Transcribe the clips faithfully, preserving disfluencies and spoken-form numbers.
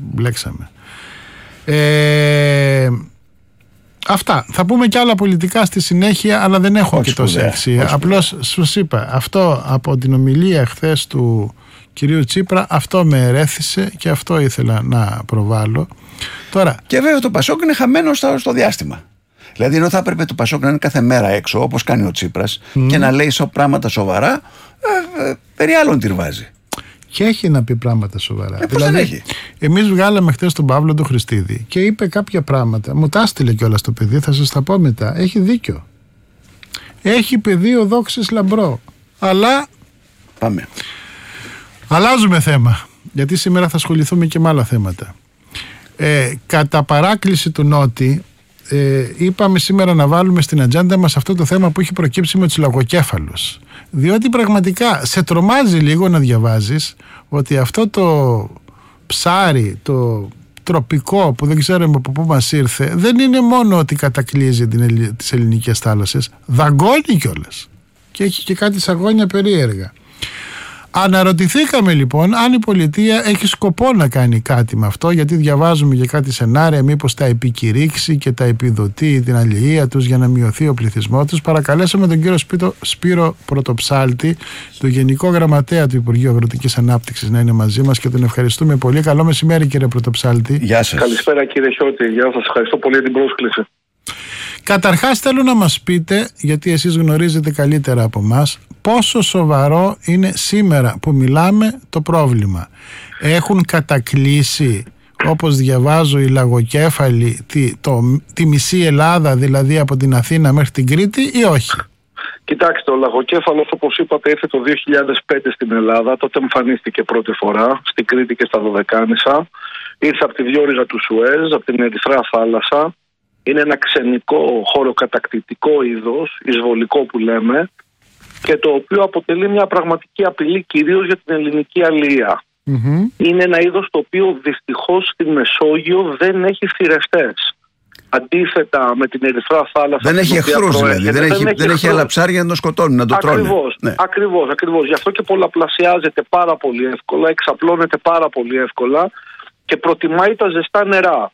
μπλέξαμε. Ε, αυτά. Θα πούμε και άλλα πολιτικά στη συνέχεια, αλλά δεν έχω όχι και τόση αξία. Απλώς σου είπα, αυτό από την ομιλία χθες του κυρίου Τσίπρα, αυτό με ερέθησε και αυτό ήθελα να προβάλλω. Τώρα, και βέβαια το Πασόκ είναι χαμένο στο, στο διάστημα. Δηλαδή, ενώ θα έπρεπε το Πασόκ να είναι κάθε μέρα έξω, όπως κάνει ο Τσίπρας, mm. και να λέει σο πράγματα σοβαρά, ε, ε, περί άλλων τυρβάζει. Και έχει να πει πράγματα σοβαρά. Ε, πώς δηλαδή, έχει. Εμείς βγάλαμε χθες τον Παύλο τον Χριστίδη και είπε κάποια πράγματα. Μου τα έστειλε κιόλας το παιδί, θα σας τα πω μετά. Έχει δίκιο. Έχει πεδίο δόξης λαμπρό. Αλλά. Πάμε. Αλλάζουμε θέμα. Γιατί σήμερα θα ασχοληθούμε και με άλλα θέματα. Ε, κατά παράκληση του Νότι, ε, είπαμε σήμερα να βάλουμε στην ατζέντα μας αυτό το θέμα που έχει προκύψει με τους λαγοκέφαλους. Διότι πραγματικά σε τρομάζει λίγο να διαβάζεις ότι αυτό το ψάρι, το τροπικό που δεν ξέρουμε από πού μας ήρθε, δεν είναι μόνο ότι κατακλείζει την, τις ελληνικές θάλασσες, δαγκώνει κιόλας. Και έχει και κάτι σαγόνια περίεργα. Αναρωτηθήκαμε λοιπόν αν η πολιτεία έχει σκοπό να κάνει κάτι με αυτό, γιατί διαβάζουμε για κάτι σενάρια, μήπως τα επικηρύξει και τα επιδοτεί την αλληλεία τους για να μειωθεί ο πληθυσμός τους. Παρακαλέσαμε τον κύριο Σπύρο, Σπύρο Πρωτοψάλτη, τον Γενικό Γραμματέα του Υπουργείου Αγροτικής Ανάπτυξης, να είναι μαζί μας και τον ευχαριστούμε πολύ. Καλό μεσημέρι, κύριε Πρωτοψάλτη. Γεια σας. Καλησπέρα, κύριε Χιώτη. Γεια σας. Ευχαριστώ πολύ για την πρόσκληση. Καταρχάς θέλω να μας πείτε, γιατί εσείς γνωρίζετε καλύτερα από μας, πόσο σοβαρό είναι σήμερα που μιλάμε το πρόβλημα. Έχουν κατακλείσει, όπως διαβάζω, οι λαγοκέφαλοι τη, το, τη μισή Ελλάδα, δηλαδή από την Αθήνα μέχρι την Κρήτη, ή όχι? Κοιτάξτε, ο λαγοκέφαλος, όπως είπατε, ήρθε το δύο χιλιάδες πέντε στην Ελλάδα. Τότε εμφανίστηκε πρώτη φορά στην Κρήτη και στα Δωδεκάνησα. Ήρθε από τη διόρυγα του Σουέζ, από την Ερυθρά θάλασσα. Είναι ένα ξενικό χωροκατακτητικό είδος, εισβολικό που λέμε, και το οποίο αποτελεί μια πραγματική απειλή κυρίως για την ελληνική αλία. Mm-hmm. Είναι ένα είδος το οποίο δυστυχώς στη Μεσόγειο δεν έχει θηρευτές. Αντίθετα με την Ερυθρά θάλασσα. Δεν έχει εχθρούς δηλαδή. Δεν, δεν έχει, δεν έχει άλλα ψάρια να το σκοτώνουν, να το ακριβώς, τρώνε. Ναι. Ακριβώς, ακριβώς. Γι' αυτό και πολλαπλασιάζεται πάρα πολύ εύκολα, εξαπλώνεται πάρα πολύ εύκολα και προτιμάει τα ζεστά νερά.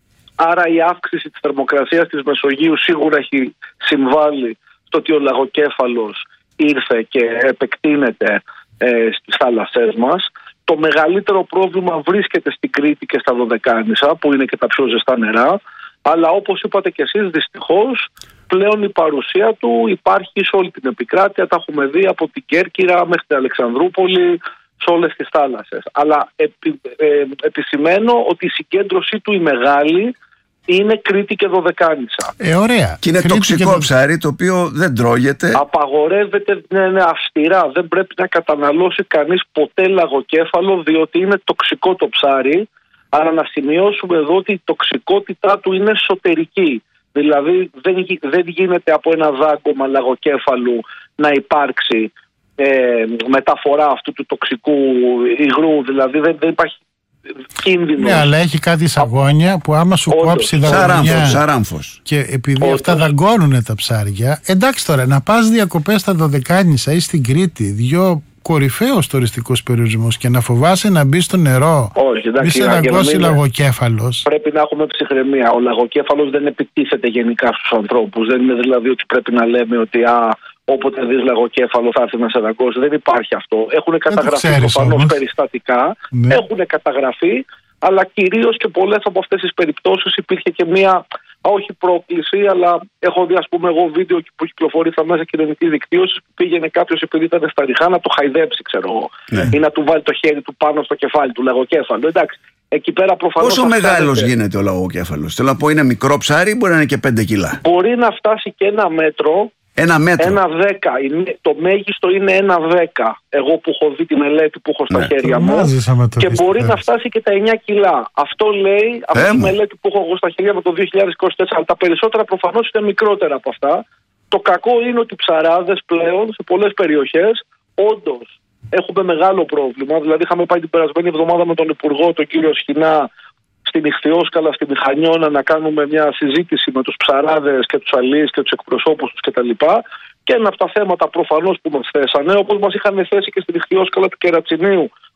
Άρα η αύξηση της θερμοκρασίας της Μεσογείου σίγουρα έχει συμβάλει στο ότι ο λαγοκέφαλος ήρθε και επεκτείνεται ε, στις θάλασσές μας. Το μεγαλύτερο πρόβλημα βρίσκεται στην Κρήτη και στα Δωδεκάνησα, που είναι και τα πιο ζεστά νερά, αλλά όπως είπατε και εσείς, δυστυχώς πλέον η παρουσία του υπάρχει σε όλη την επικράτεια. Τα έχουμε δει από την Κέρκυρα μέχρι την Αλεξανδρούπολη, σε όλες τις θάλασσες. Αλλά επι, ε, επισημαίνω ότι η συγκέντρωσή του η μεγάλη είναι Κρήτη και Δωδεκάνησα. Ε, ωραία. Και είναι Κρήτη τοξικό και... ψάρι το οποίο δεν τρώγεται. Απαγορεύεται, ναι, ναι, αυστηρά. Δεν πρέπει να καταναλώσει κανείς ποτέ λαγοκέφαλο, διότι είναι τοξικό το ψάρι. Αλλά να σημειώσουμε εδώ ότι η τοξικότητά του είναι εσωτερική. Δηλαδή δεν, δεν γίνεται από ένα δάγκωμα λαγοκέφαλου να υπάρξει ε, μεταφορά αυτού του τοξικού υγρού. Δηλαδή δεν, δεν υπάρχει κίνδυνο. Ναι, αλλά έχει κάτι σαγόνια που άμα σου Όντως. κόψει δαγκώνια. Σαράμφος. Και επειδή Όντως. αυτά δαγκώνουν τα ψάρια. Εντάξει τώρα, να πας διακοπές στα Δωδεκάνησα ή στην Κρήτη, δύο κορυφαίους τουριστικούς περιορισμούς, και να φοβάσαι να μπει στο νερό. Όχι, εντάξει, μη σε δαγκώσει λαγοκέφαλος. Πρέπει να έχουμε ψυχραιμία. Ο λαγοκέφαλος δεν επιτίθεται γενικά στους ανθρώπους. Δεν είναι δηλαδή ότι πρέπει να λέμε ότι α, όποτε δεις λαγοκέφαλο θα έρθει να σε δαγκώσει. Δεν υπάρχει αυτό. Έχουν καταγραφεί προφανώς περιστατικά. Ναι. Έχουν καταγραφεί, αλλά κυρίως και πολλές από αυτές τις περιπτώσεις υπήρχε και μία, όχι πρόκληση, αλλά έχω δει, ας πούμε, εγώ βίντεο που κυκλοφορεί στα μέσα κοινωνικής δικτύωσης που πήγαινε κάποιος επειδή ήταν στα ριχά να το χαϊδέψει, ξέρω εγώ. Ναι. Ή να του βάλει το χέρι του πάνω στο κεφάλι του λαγοκέφαλου. Εντάξει. Εκεί πέρα προφανώς. Πόσο μεγάλος γίνεται ο λαγοκέφαλος? Θέλω να πω, είναι μικρό ψάρι, μπορεί να είναι και πέντε κιλά. Μπορεί να φτάσει και ένα μέτρο. Ένα μέτρο. Ένα δέκα. Το μέγιστο είναι ένα δέκα. Εγώ που έχω δει τη μελέτη που έχω στα ναι. χέρια μου. Και μπορεί να φτάσει και τα εννιά κιλά. Αυτό λέει από τη μελέτη που έχω εγώ στα χέρια μου το δύο χιλιάδες είκοσι τέσσερα. Τα περισσότερα προφανώς είναι μικρότερα από αυτά. Το κακό είναι ότι οι ψαράδες πλέον σε πολλές περιοχές όντως έχουμε μεγάλο πρόβλημα. Δηλαδή, είχαμε πάει την περασμένη εβδομάδα με τον Υπουργό, τον κύριο Σχοινά, στην Ιχθυόσκαλα, στη Μηχανιώνα, να κάνουμε μια συζήτηση με τους ψαράδες και τους αλείς και τους εκπροσώπους τους κτλ. Και ένα από τα θέματα προφανώς που μας θέσανε, όπως μας είχαν θέσει και στην Ιχθυόσκαλα του Κερατσινίου,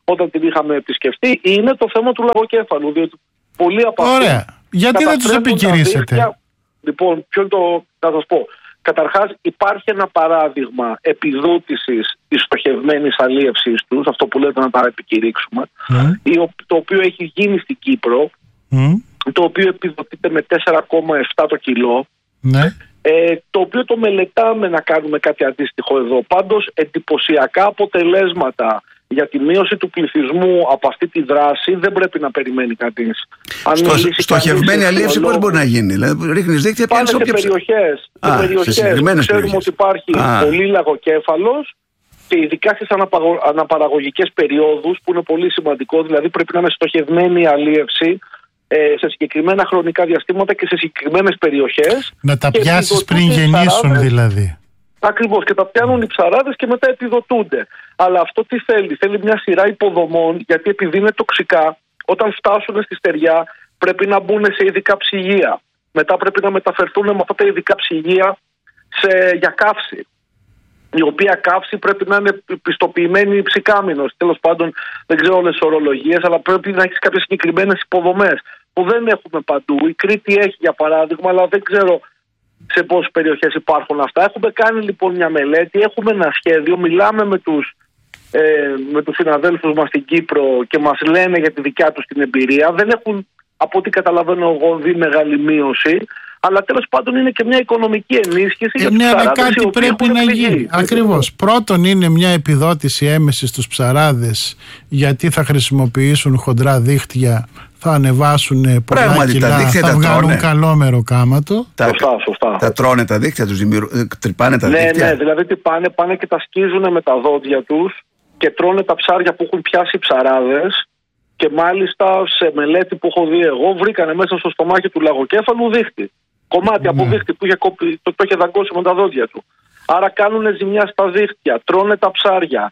όταν την είχαμε επισκεφτεί, είναι το θέμα του λαγοκέφαλου. Διότι πολλοί από αυτούς. Ωραία. Γιατί δεν τους επικηρύσετε? Λοιπόν, ποιο είναι το. Θα σας πω. Καταρχάς, υπάρχει ένα παράδειγμα επιδότησης της στοχευμένης αλίευσης τους, αυτό που λέτε να τα επικηρύξουμε, mm. το οποίο έχει γίνει στην Κύπρο, mm. το οποίο επιδοτείται με τέσσερα κόμμα επτά το κιλό, mm. ε, το οποίο το μελετάμε να κάνουμε κάτι αντίστοιχο εδώ. Πάντως, εντυπωσιακά αποτελέσματα για τη μείωση του πληθυσμού από αυτή τη δράση δεν πρέπει να περιμένει κανείς. Στο, στοχευμένη αλίευση πώς μπορεί να γίνει? Δηλαδή, ρίχνεις δίκτυα, πάνε σε περιοχές, Α, σε περιοχές σε που ξέρουμε περιοχές. ότι υπάρχει Α. πολύ λαγοκέφαλος και ειδικά στις αναπαγω... αναπαραγωγικές περιόδους που είναι πολύ σημαντικό, δηλαδή πρέπει να είναι στοχευμένη η αλίευση ε, σε συγκεκριμένα χρονικά διαστήματα και σε συγκεκριμένες περιοχές. Να τα πιάσεις πριν γεννήσουν δηλαδή. Ακριβώς, και τα πιάνουν οι ψαράδες και μετά επιδοτούνται. Αλλά αυτό τι θέλει? Θέλει μια σειρά υποδομών, γιατί επειδή είναι τοξικά, όταν φτάσουν στη στεριά πρέπει να μπουν σε ειδικά ψυγεία. Μετά πρέπει να μεταφερθούν με αυτά τα ειδικά ψυγεία σε, για καύση. Η οποία καύση πρέπει να είναι πιστοποιημένη ψυκάμινος. Τέλος πάντων, δεν ξέρω όλες τις ορολογίες, αλλά πρέπει να έχει κάποιες συγκεκριμένες υποδομές που δεν έχουμε παντού. Η Κρήτη έχει, για παράδειγμα, αλλά δεν ξέρω σε πόσες περιοχές υπάρχουν αυτά. Έχουμε κάνει λοιπόν μια μελέτη, έχουμε ένα σχέδιο, μιλάμε με τους, ε, με τους συναδέλφους μας στην Κύπρο και μας λένε για τη δικιά τους την εμπειρία. Δεν έχουν, από ό,τι καταλαβαίνω εγώ, δει μεγάλη μείωση, αλλά τέλος πάντων είναι και μια οικονομική ενίσχυση ε, για ναι, τους ψαράδες. Ναι, κάτι πρέπει να γίνει. Ακριβώς. Πρώτον είναι μια επιδότηση έμεση στους ψαράδες, γιατί θα χρησιμοποιήσουν χοντρά δίχτυα, θα ανεβάσουν πολλά κιλά, θα βγάλουν τρώνε. Καλό μεροκάματο. Τα, σωστά, σωστά. τα τρώνε τα δίχτυα, τους δημιουργ... τρυπάνε τα ναι, δίχτυα. Ναι, δηλαδή τι πάνε, πάνε και τα σκίζουν με τα δόντια τους και τρώνε τα ψάρια που έχουν πιάσει οι ψαράδες. Και μάλιστα σε μελέτη που έχω δει εγώ, βρήκανε μέσα στο στομάχι του λαγοκέφαλου δίχτυ. Κομμάτι ναι. από δίχτυ που είχε κόπει, το, το είχε δαγκώσει με τα δόντια του. Άρα κάνουν ζημιά στα δίχτυα, τρώνε τα ψάρια.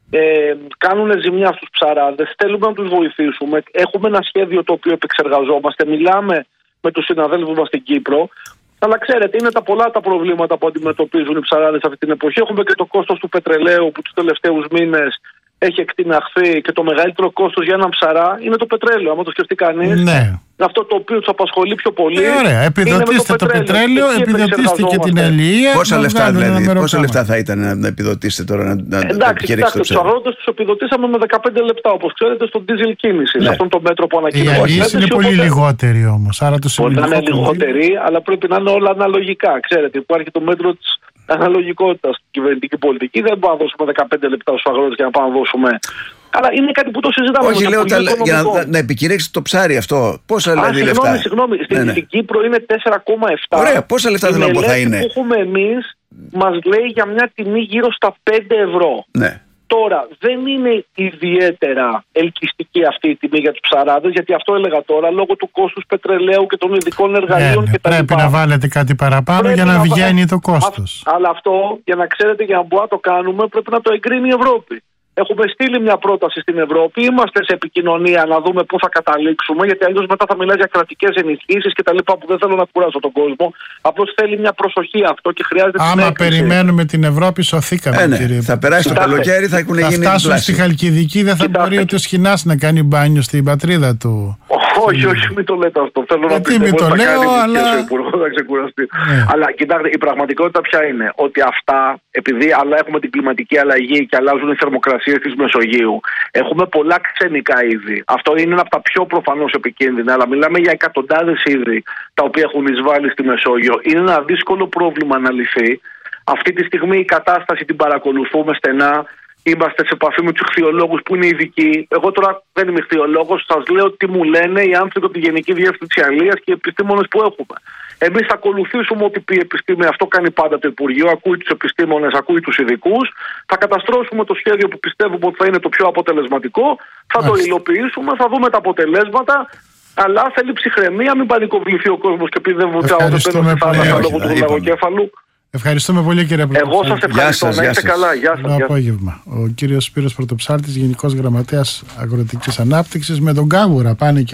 Ε, κάνουν ζημιά στους ψαράδες, θέλουμε να τους βοηθήσουμε. Έχουμε ένα σχέδιο το οποίο επεξεργαζόμαστε, μιλάμε με τους συναδέλφους μας στην Κύπρο. Αλλά ξέρετε, είναι τα πολλά τα προβλήματα που αντιμετωπίζουν οι ψαράδες αυτή την εποχή. Έχουμε και το κόστος του πετρελαίου που τους τελευταίους μήνες έχει εκτιναχθεί και το μεγαλύτερο κόστος για έναν ψαρά είναι το πετρέλαιο. Αν το σκεφτεί κανείς, ναι. αυτό το οποίο τους απασχολεί πιο πολύ. Ε, ωραία, επιδοτήστε το, το πετρέλαιο, επιδοτήστε και την αλληλεία. Πόσα λεφτά, δηλαδή, πόσα λεφτά θα ήταν να επιδοτήσετε τώρα, να, να εντάξει, κοιτάξτε, τους αγρότες τους επιδοτήσαμε με δεκαπέντε λεπτά, όπως ξέρετε, στον diesel κίνηση. Ναι. Σε αυτόν τον μέτρο που ανακοινώθηκε. Οι αλληλείς είναι πολύ λιγότεροι όμως. Μπορεί να είναι λιγότεροι, αλλά πρέπει να είναι όλα αναλογικά. Ξέρετε, υπάρχει το μέτρο της αναλογικότητας στην κυβερνητική πολιτική. Δεν μπορούμε να δώσουμε δεκαπέντε λεπτά στους αγρότες για να πάμε να δώσουμε. Αλλά είναι κάτι που το συζητάμε. Όχι, λέω τα, για να, να επικηρύξει το ψάρι αυτό. Πόσα Α, δηλαδή συγγνώμη, λεφτά. Συγγνώμη, στην, ναι, ναι. στην Κύπρο είναι τέσσερα κόμμα επτά. Ωραία, πόσα λεφτά θέλω να πω θα είναι. Η μελέτη που έχουμε εμείς μας λέει για μια τιμή γύρω στα πέντε ευρώ. Ναι. Τώρα, δεν είναι ιδιαίτερα ελκυστική αυτή η τιμή για τους ψαράδες, γιατί αυτό έλεγα τώρα, λόγω του κόστους πετρελαίου και των ειδικών εργαλείων ναι, ναι, κτλ. Πρέπει να βάλετε κάτι παραπάνω πρέπει για να, να βγαίνει βα... το κόστος. Α, αλλά αυτό, για να ξέρετε, για να μπορούμε να το κάνουμε, πρέπει να το εγκρίνει η Ευρώπη. Έχουμε στείλει μια πρόταση στην Ευρώπη, είμαστε σε επικοινωνία να δούμε πού θα καταλήξουμε, γιατί αλλιώς μετά θα μιλάει για κρατικές ενισχύσεις και τα λοιπά που δεν θέλω να κουράσω τον κόσμο. Απλώς θέλει μια προσοχή αυτό και χρειάζεται. Άμα περιμένουμε την Ευρώπη, σωθήκαμε. Ε, ναι. Κύριε. Θα περάσει το καλοκαίρι, θα έχουν θα γίνει. Θα φτάσουν στη Χαλκιδική, δεν θα Κοιτάξτε. Μπορεί ούτε ο Σχοινάς να κάνει μπάνιο στην πατρίδα του. Όχι, όχι, μην το λέτε αυτό. Θέλω να πει ότι θα λέω, κάνει αλλά... ο Υπουργός θα ξεκουραστεί. Ναι. Αλλά κοιτάξτε, η πραγματικότητα ποια είναι? Ότι αυτά, επειδή αλλά έχουμε την κλιματική αλλαγή και αλλάζουν οι θερμοκρασίες της Μεσογείου, έχουμε πολλά ξενικά είδη. Αυτό είναι ένα από τα πιο προφανώς επικίνδυνα, αλλά μιλάμε για εκατοντάδες είδη τα οποία έχουν εισβάλει στη Μεσόγειο. Είναι ένα δύσκολο πρόβλημα να λυθεί. Αυτή τη στιγμή η κατάσταση την παρακολουθούμε στενά. Είμαστε σε επαφή με τους ιχθυολόγους που είναι ειδικοί. Εγώ τώρα δεν είμαι ιχθυολόγος, σας λέω τι μου λένε οι άνθρωποι από τη Γενική Διεύθυνση Αλίας και οι επιστήμονες που έχουμε. Εμείς θα ακολουθήσουμε ό,τι πει η επιστήμη, αυτό κάνει πάντα το Υπουργείο. Ακούει τους επιστήμονες, ακούει τους ειδικούς. Θα καταστρώσουμε το σχέδιο που πιστεύουμε ότι θα είναι το πιο αποτελεσματικό. Θα Άς. το υλοποιήσουμε, θα δούμε τα αποτελέσματα. Αλλά θέλει ψυχραιμία, μην πανικοβληθεί ο κόσμος και πει δεν βουτάω το πέντε στη θάλασσα λόγω του λαγοκέφαλου. Ευχαριστούμε πολύ, κύριε Πρωτοψάλτη. Εγώ σας ευχαριστώ. Να είστε καλά. Γεια σας. Καλό απόγευμα. Ο κύριος Σπύρος Πρωτοψάλτης, Γενικός Γραμματέας Αγροτικής Ανάπτυξης, με τον Κάβουρα πάνε και εδώ.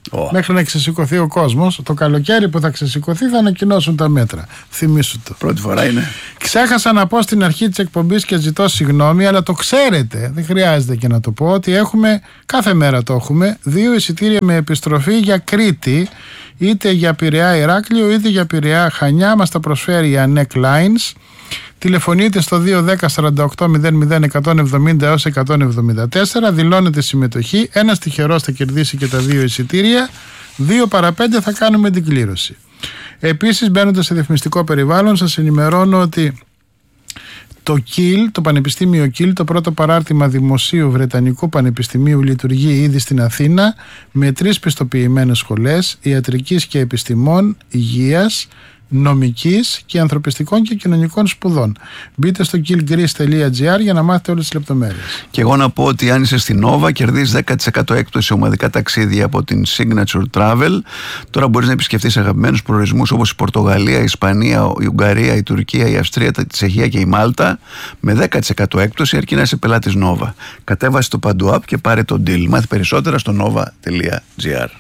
Oh. Μέχρι να ξεσηκωθεί ο κόσμος. Το καλοκαίρι που θα ξεσηκωθεί θα ανακοινώσουν τα μέτρα. Θυμήσου το. Πρώτη φορά είναι. Ξέχασα να πω στην αρχή της εκπομπής και ζητώ συγγνώμη, αλλά το ξέρετε, δεν χρειάζεται και να το πω, ότι έχουμε, κάθε μέρα το έχουμε, δύο εισιτήρια με επιστροφή για Κρήτη, είτε για Πειραιά Ηράκλειο, είτε για Πειραιά Χανιά. Μας τα προσφέρει η Ανέκ Lines. Τηλεφωνείτε στο δύο ένα μηδέν σαράντα οκτώ μηδέν μηδέν εκατόν εβδομήντα έως εκατόν εβδομήντα τέσσερα, δηλώνετε συμμετοχή, ένας τυχερός θα κερδίσει και τα δύο εισιτήρια, δύο παρά πέντε θα κάνουμε την κλήρωση. Επίσης, μπαίνοντας σε διαφημιστικό περιβάλλον, σας ενημερώνω ότι το Κιλ, το Πανεπιστήμιο Κιλ, το πρώτο παράρτημα Δημοσίου Βρετανικού Πανεπιστημίου, λειτουργεί ήδη στην Αθήνα με τρεις πιστοποιημένες σχολές ιατρικής και επιστημών, υγείας, νομικής και ανθρωπιστικών και κοινωνικών σπουδών. Μπείτε στο κιλ γκρις τελεία τζι άρ για να μάθετε όλες τις λεπτομέρειες. Και εγώ να πω ότι αν είσαι στην Nova, κερδίζεις δέκα τοις εκατό έκπτωση σε ομαδικά ταξίδια από την Signature Travel. Τώρα μπορείς να επισκεφτείς αγαπημένους προορισμούς όπως η Πορτογαλία, η Ισπανία, η Ουγγαρία, η Τουρκία, η Αυστρία, η Τσεχία και η Μάλτα με δέκα τοις εκατό έκπτωση, αρκεί να είσαι πελάτης Nova. Κατέβασε το παντού app και πάρε το deal. Μάθει περισσότερα στο nova τελεία τζι άρ.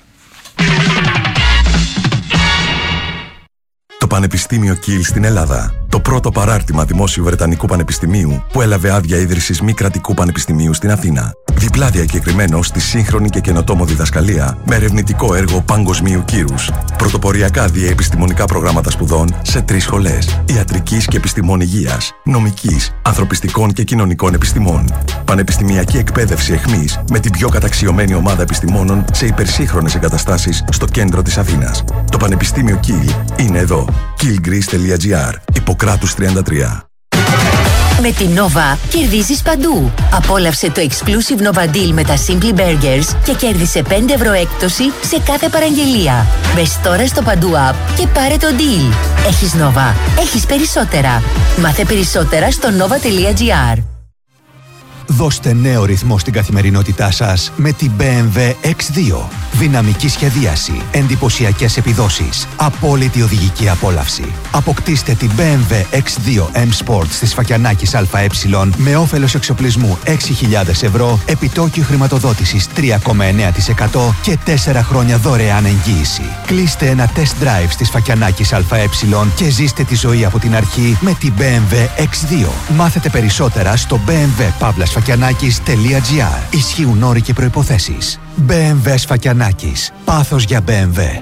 Το Πανεπιστήμιο Κιλ στην Ελλάδα. Το πρώτο παράρτημα Δημόσιου Βρετανικού Πανεπιστημίου που έλαβε άδεια ίδρυσης μη κρατικού πανεπιστημίου στην Αθήνα. Διπλά διακεκριμένο στη σύγχρονη και καινοτόμο διδασκαλία με ερευνητικό έργο παγκοσμίου κύρους. Πρωτοποριακά διαεπιστημονικά προγράμματα σπουδών σε τρεις σχολές: ιατρικής και επιστημών υγείας, νομικής, ανθρωπιστικών και κοινωνικών επιστημών. Πανεπιστημιακή εκπαίδευση εχμής με την πιο καταξιωμένη ομάδα επιστημόνων σε υπερσύγχρονες εγκαταστάσεις στο κέντρο της Αθήνας. Το Πανεπιστήμιο Κιλ είναι εδώ. κιλ γκρις τελεία τζι άρ. Υποκράτους τριάντα τρία. Με την Nova κερδίζεις παντού. Απόλαυσε το exclusive Nova Deal με τα Simply Burgers και κέρδισε πέντε ευρώ έκπτωση σε κάθε παραγγελία. Μπες τώρα στο παντού app και πάρε το deal. Έχεις Nova, έχεις περισσότερα. Μάθε περισσότερα στο nova τελεία τζι άρ. Δώστε νέο ρυθμό στην καθημερινότητά σας με την μπι εμ ντάμπλιου εξ δύο. Δυναμική σχεδίαση, εντυπωσιακές επιδόσεις, απόλυτη οδηγική απόλαυση. Αποκτήστε την μπι εμ ντάμπλιου εξ δύο M Sport στη Σφακιανάκης ΑΕ με όφελος εξοπλισμού έξι χιλιάδες ευρώ, επιτόκιο χρηματοδότησης τρία κόμμα εννέα τοις εκατό και τέσσερα χρόνια δωρεάν εγγύηση. Κλείστε ένα test drive στη Σφακιανάκης ΑΕ και ζήστε τη ζωή από την αρχή με την μπι εμ ντάμπλιου εξ δύο. Μάθετε περισσότερα στο μπι εμ ντάμπλιου παύλα σφακιανάκης τελεία τζι άρ. Ισχύουν όροι και προϋποθέσεις. μπι εμ ντάμπλιου Σφακιανάκης. Πάθος για μπι εμ ντάμπλιου.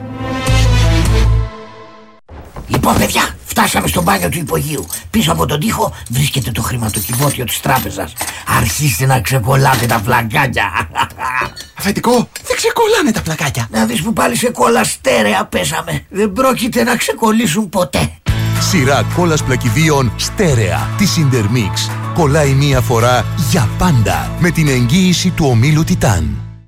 Λοιπόν, παιδιά, φτάσαμε στο μπάνιο του υπογείου. Πίσω από τον τοίχο βρίσκεται το χρηματοκιβώτιο της τράπεζας. Αρχίστε να ξεκολλάτε τα πλακάκια. Αφεντικό, δεν ξεκολλάνε τα πλακάκια. Να δεις που πάλι σε κόλλα στέρεα πέσαμε. Δεν πρόκειται να ξεκολλήσουν ποτέ. Σειρά κόλλας πλακιδίων στέρεα της Intermix. Κολλάει μία φορά για πάντα με την εγγύηση του ομίλου Τιτάν.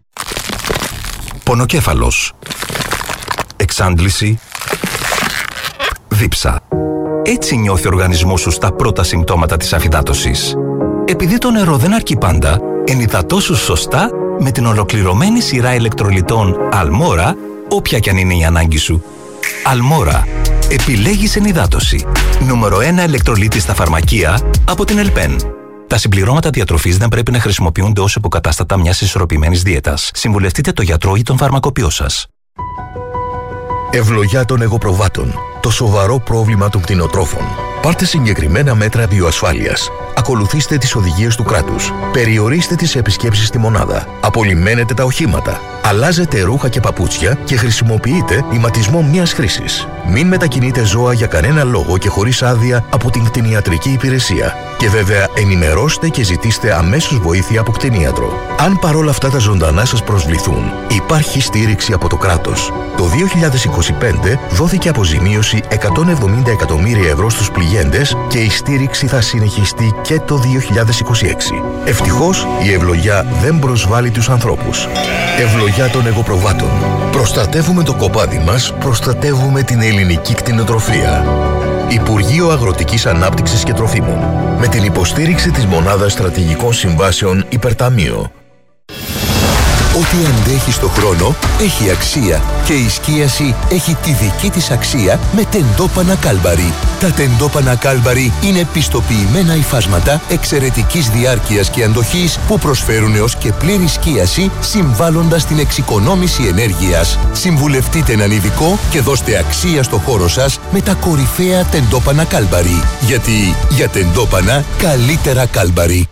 Πονοκέφαλος. Εξάντληση. Δίψα. Έτσι νιώθει ο οργανισμός σου στα πρώτα συμπτώματα της αφυδάτωσης. Επειδή το νερό δεν αρκεί πάντα, ενυδατώσου σωστά με την ολοκληρωμένη σειρά ηλεκτρολιτών Αλμόρα, όποια κι αν είναι η ανάγκη σου. Αλμόρα. Επιλέγεις ενυδάτωση. Νούμερο ένα ηλεκτρολίτη στα φαρμακεία από την Ελπέν. Τα συμπληρώματα διατροφής δεν πρέπει να χρησιμοποιούνται ως υποκατάστατα μιας ισορροπημένης δίαιτας. Συμβουλευτείτε το γιατρό ή τον φαρμακοποιό σας. Ευλογιά των εγωπροβάτων. Το σοβαρό πρόβλημα των κτηνοτρόφων. Πάρτε συγκεκριμένα μέτρα βιοασφάλειας. Ακολουθήστε τις οδηγίες του κράτους. Περιορίστε τις επισκέψεις στη μονάδα. Απολυμμένετε τα οχήματα. Αλλάζετε ρούχα και παπούτσια και χρησιμοποιείτε ηματισμό μιας χρήσης. Μην μετακινείτε ζώα για κανένα λόγο και χωρίς άδεια από την κτηνιατρική υπηρεσία. Και βέβαια ενημερώστε και ζητήστε αμέσως βοήθεια από κτηνίατρο. Αν παρόλα αυτά τα ζωντανά σας προσβληθούν, υπάρχει στήριξη από το κράτος. Το δύο χιλιάδες είκοσι πέντε δόθηκε αποζημίωση εκατόν εβδομήντα εκατομμύρια ευρώ στους πληγέντες και η στήριξη θα συνεχιστεί και το δύο χιλιάδες είκοσι έξι. Ευτυχώς η ευλογιά δεν προσβάλλει τους ανθρώπους. Ευλογιά των εγωπροβάτων. Προστατεύουμε το κοπάδι μας, προστατεύουμε την ελληνική κτηνοτροφία. Υπουργείο Αγροτικής Ανάπτυξης και Τροφίμων. Με την υποστήριξη της Μονάδας Στρατηγικών Συμβάσεων Υπερταμείο. Ό,τι αντέχει στο χρόνο έχει αξία και η σκίαση έχει τη δική της αξία με τεντόπανα Κάλμπαρι. Τα τεντόπανα Κάλμπαρι είναι πιστοποιημένα υφάσματα εξαιρετικής διάρκειας και αντοχής που προσφέρουν έως και πλήρη σκίαση, συμβάλλοντας στην εξοικονόμηση ενέργειας. Συμβουλευτείτε έναν ειδικό και δώστε αξία στο χώρο σας με τα κορυφαία τεντόπανα Κάλμπαρι. Γιατί για τεντόπανα καλύτερα Κάλμπαρι.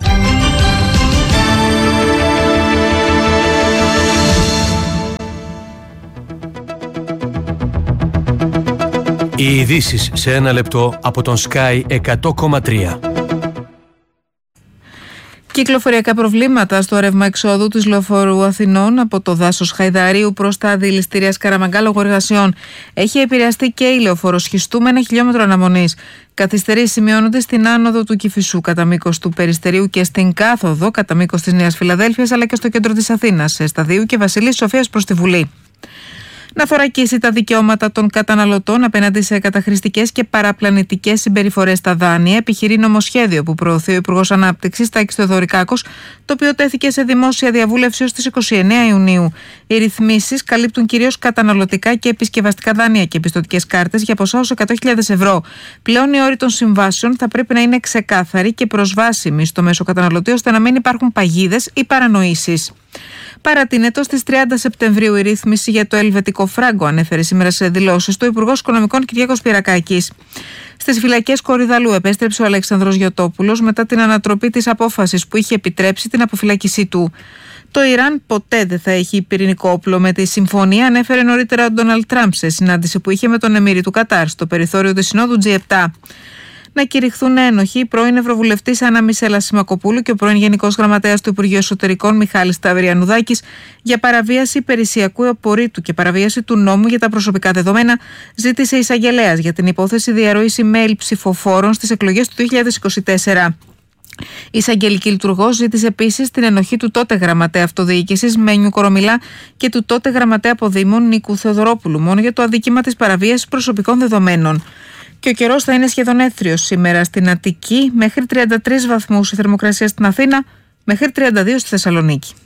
Οι ειδήσεις σε ένα λεπτό από τον Sky εκατό κόμμα τρία. Κυκλοφοριακά προβλήματα στο ρεύμα εξόδου της λεωφορείου Αθηνών από το δάσος Χαϊδαρίου προς τα αντιληστήρια Σκαραμαγκά λόγω εργασιών. Έχει επηρεαστεί και η λεωφόρος Χιστού με ένα χιλιόμετρο αναμονής. Καθυστερήσεις σημειώνονται στην άνοδο του Κηφισού κατά μήκος του Περιστερίου και στην κάθοδο κατά μήκος της Νέας Φιλαδέλφειας, αλλά και στο κέντρο της Αθήνας, σε Σταδίου και Βασιλής Σοφίας προς τη Βουλή. Να θωρακίσει τα δικαιώματα των καταναλωτών απέναντι σε καταχρηστικές και παραπλανητικές συμπεριφορές στα δάνεια, επιχειρεί νομοσχέδιο που προωθεί ο Υπουργός Ανάπτυξης Τάκης Θεοδωρικάκος, το οποίο τέθηκε σε δημόσια διαβούλευση ως τις είκοσι εννέα Ιουνίου. Οι ρυθμίσεις καλύπτουν κυρίως καταναλωτικά και επισκευαστικά δάνεια και πιστωτικές κάρτες για ποσά ως εκατό χιλιάδες ευρώ. Πλέον οι όροι των συμβάσεων θα πρέπει να είναι ξεκάθαροι και προσβάσιμοι στο μέσο καταναλωτή, ώστε να μην υπάρχουν παγίδες ή παρανοήσεις. Παρατείνεται στις τριάντα Σεπτεμβρίου η ρύθμιση για το ελβετικό φράγκο, ανέφερε σήμερα σε δηλώσεις του Υπουργός Οικονομικών Κυριάκος Πυρακάκης. Στις φυλακές Κορυδαλού επέστρεψε ο Αλέξανδρος Γιωτόπουλος μετά την ανατροπή της απόφασης που είχε επιτρέψει την αποφυλάκησή του. Το Ιράν ποτέ δεν θα έχει πυρηνικό όπλο με τη συμφωνία, ανέφερε νωρίτερα ο Ντόναλντ Τραμπ σε συνάντηση που είχε με τον Εμμύρη του Κατάρ στο περιθώριο της Συνόδου τζι επτά. Να κηρυχθούν ένοχοι η πρώην Ευρωβουλευτής Άννα Μισέλα Σιμακοπούλου και ο πρώην Γενικός Γραμματέας του Υπουργείου Εσωτερικών Μιχάλης Σταυριανουδάκης για παραβίαση υπηρεσιακού απορρίτου και παραβίαση του νόμου για τα προσωπικά δεδομένα, ζήτησε εισαγγελέας για την υπόθεση διαρροής email ψηφοφόρων στις εκλογές του δύο χιλιάδες είκοσι τέσσερα. Η εισαγγελική λειτουργός ζήτησε επίσης την ενοχή του τότε γραμματέα αυτοδιοίκησης Μένιου Κορομιλά και του τότε γραμματέα αποδήμων Νίκου Θεοδωρόπουλου, μόνο για το αδίκημα της παραβίασης προσωπικών δεδομένων. Και ο καιρός θα είναι σχεδόν έθριος σήμερα στην Αττική, μέχρι τριάντα τρεις βαθμούς η θερμοκρασία στην Αθήνα, μέχρι τριάντα δύο στη Θεσσαλονίκη.